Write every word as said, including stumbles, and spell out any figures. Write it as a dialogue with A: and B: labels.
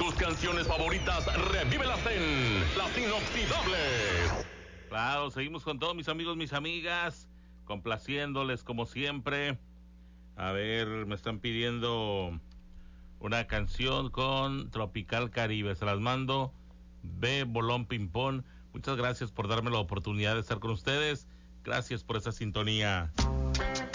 A: Tus canciones favoritas, revívelas en Las Inoxidables.
B: Claro, seguimos con todos mis amigos, mis amigas, complaciéndoles como siempre. A ver, me están pidiendo una canción con Tropical Caribe. Se las mando. B. Bolón Pimpón. Muchas gracias por darme la oportunidad de estar con ustedes. Gracias por esa sintonía.